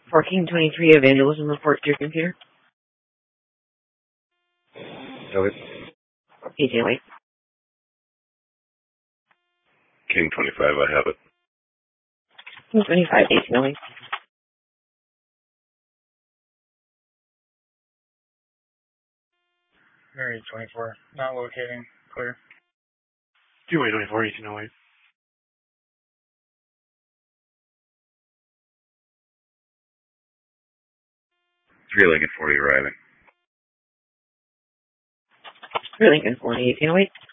1423 evangelism report to your computer. Okay. 1808. King 25, I have it. King 25, 1808. Mary 24, not locating, clear. Dewey 24, 1808. Lincoln 40 arriving. 3 Lincoln 40, 1808.